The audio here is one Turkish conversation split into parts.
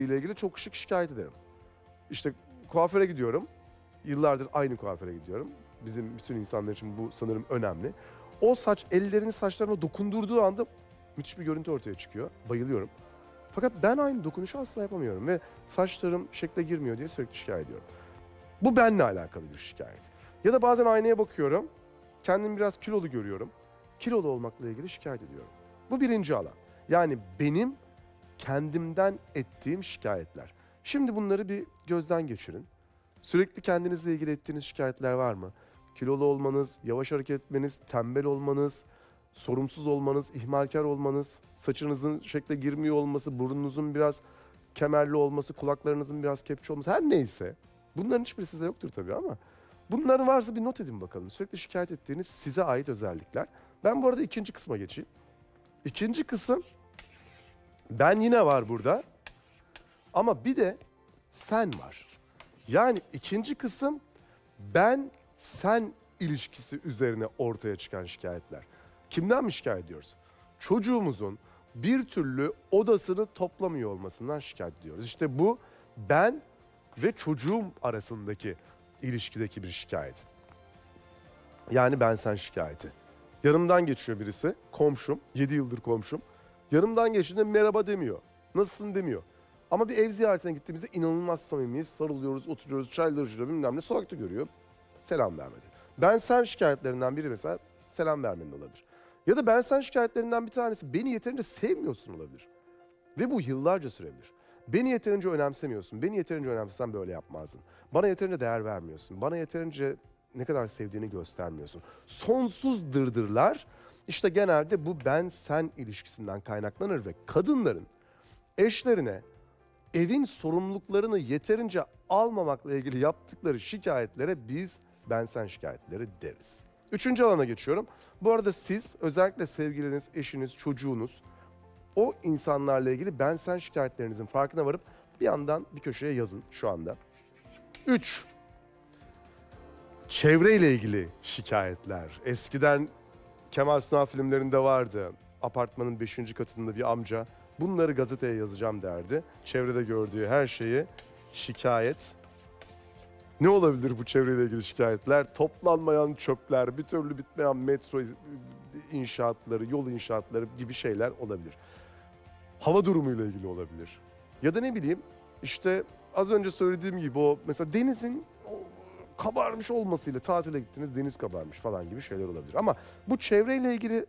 ile ilgili çok sık şikayet ederim. İşte kuaföre gidiyorum. Yıllardır aynı kuaföre gidiyorum. Bizim bütün insanlar için bu sanırım önemli. O saç ellerini saçlarıma dokundurduğu anda müthiş bir görüntü ortaya çıkıyor. Bayılıyorum. Fakat ben aynı dokunuşu asla yapamıyorum ve saçlarım şekle girmiyor diye sürekli şikayet ediyorum. Bu benimle alakalı bir şikayet. Ya da bazen aynaya bakıyorum. Kendimi biraz kilolu görüyorum. Kilolu olmakla ilgili şikayet ediyorum. Bu birinci alan. Yani benim kendimden ettiğim şikayetler. Şimdi bunları bir gözden geçirin. Sürekli kendinizle ilgili ettiğiniz şikayetler var mı? Kilolu olmanız, yavaş hareket etmeniz, tembel olmanız, sorumsuz olmanız, ihmalkar olmanız, saçınızın şekle girmiyor olması, burnunuzun biraz kemerli olması, kulaklarınızın biraz kepçe olması, her neyse. Bunların hiçbiri sizde yoktur tabii ama bunların varsa bir not edin bakalım. Sürekli şikayet ettiğiniz size ait özellikler. Ben bu arada ikinci kısma geçeyim. İkinci kısım, ben yine var burada ama bir de sen var. Yani ikinci kısım ben sen ilişkisi üzerine ortaya çıkan şikayetler. Kimden mi şikayet ediyoruz? Çocuğumuzun bir türlü odasını toplamıyor olmasından şikayet ediyoruz. İşte bu ben ve çocuğum arasındaki ilişkideki bir şikayet. Yani ben sen şikayeti. Yanımdan geçiyor birisi, komşum, 7 yıldır komşum. Yanımdan geçtiğinde merhaba demiyor, nasılsın demiyor. Ama bir ev ziyaretine gittiğimizde inanılmaz samimiyiz, sarılıyoruz, oturuyoruz, çaylar içiyoruz, bilmem ne, sokakta görüyor, selam vermedi. Ben sen şikayetlerinden biri mesela selam vermenin olabilir. Ya da ben sen şikayetlerinden bir tanesi beni yeterince sevmiyorsun olabilir. Ve bu yıllarca sürebilir. Beni yeterince önemsemiyorsun. Beni yeterince önemsesen böyle yapmazdın. Bana yeterince değer vermiyorsun. Bana yeterince ne kadar sevdiğini göstermiyorsun. Sonsuz dırdırlar işte genelde bu ben-sen ilişkisinden kaynaklanır ve kadınların eşlerine evin sorumluluklarını yeterince almamakla ilgili yaptıkları şikayetlere biz ben-sen şikayetleri deriz. Üçüncü alana geçiyorum. Bu arada siz özellikle sevgiliniz, eşiniz, çocuğunuz o insanlarla ilgili ben-sen şikayetlerinizin farkına varıp bir yandan bir köşeye yazın şu anda. 3. Çevreyle ilgili şikayetler. Eskiden Kemal Sunal filmlerinde vardı. Apartmanın 5. katında bir amca bunları gazeteye yazacağım derdi. Çevrede gördüğü her şeyi şikayet. Ne olabilir bu çevreyle ilgili şikayetler? Toplanmayan çöpler, bir türlü bitmeyen metro inşaatları, yol inşaatları gibi şeyler olabilir. Hava durumuyla ilgili olabilir. Ya da ne bileyim işte az önce söylediğim gibi o mesela denizin kabarmış olmasıyla tatile gittiniz, deniz kabarmış falan gibi şeyler olabilir. Ama bu çevreyle ilgili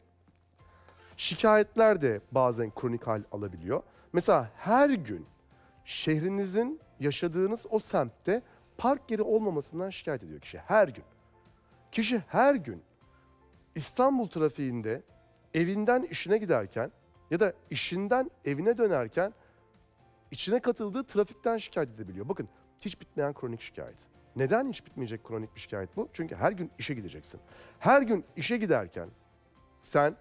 şikayetler de bazen kronik hal alabiliyor. Mesela her gün şehrinizin yaşadığınız o semtte park yeri olmamasından şikayet ediyor kişi her gün. Kişi her gün İstanbul trafiğinde evinden işine giderken ya da işinden evine dönerken içine katıldığı trafikten şikayet edebiliyor. Bakın hiç bitmeyen kronik şikayet. Neden hiç bitmeyecek kronik bir şikayet bu? Çünkü her gün işe gideceksin. Her gün işe giderken sen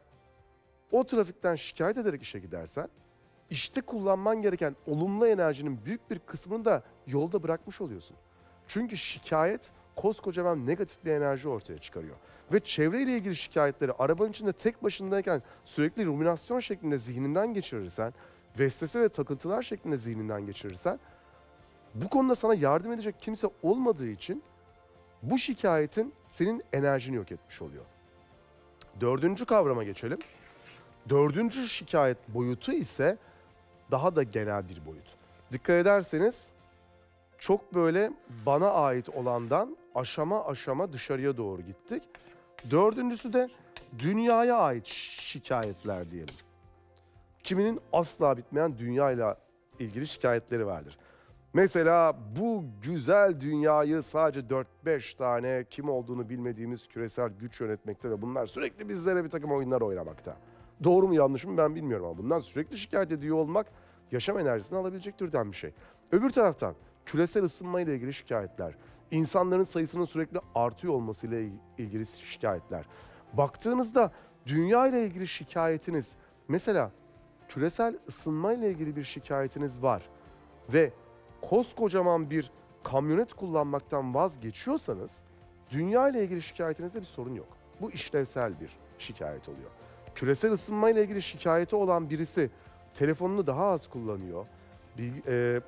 o trafikten şikayet ederek işe gidersen işte kullanman gereken olumlu enerjinin büyük bir kısmını da yolda bırakmış oluyorsun. Çünkü şikayet koskocaman negatif bir enerji ortaya çıkarıyor. Ve çevreyle ilgili şikayetleri arabanın içinde tek başındayken sürekli ruminasyon şeklinde zihninden geçirirsen, vesvese ve takıntılar şeklinde zihninden geçirirsen, bu konuda sana yardım edecek kimse olmadığı için bu şikayetin senin enerjini yok etmiş oluyor. Dördüncü kavrama geçelim. Dördüncü şikayet boyutu ise daha da genel bir boyut. Dikkat ederseniz çok böyle bana ait olandan aşama aşama dışarıya doğru gittik. Dördüncüsü de dünyaya ait şikayetler diyelim. Kiminin asla bitmeyen dünyayla ilgili şikayetleri vardır. Mesela bu güzel dünyayı sadece 4-5 tane kim olduğunu bilmediğimiz küresel güç yönetmekte ve bunlar sürekli bizlere bir takım oyunlar oynamakta. Doğru mu yanlış mı ben bilmiyorum ama bundan sürekli şikayet ediyor olmak yaşam enerjisini alabilecek türden bir şey. Öbür taraftan küresel ısınma ile ilgili şikayetler, insanların sayısının sürekli artıyor olması ile ilgili şikayetler. Baktığınızda dünya ile ilgili şikayetiniz, mesela küresel ısınma ile ilgili bir şikayetiniz var ve koskocaman bir kamyonet kullanmaktan vazgeçiyorsanız dünya ile ilgili şikayetinizde bir sorun yok. Bu işlevsel bir şikayet oluyor. Küresel ısınma ile ilgili şikayeti olan birisi telefonunu daha az kullanıyor,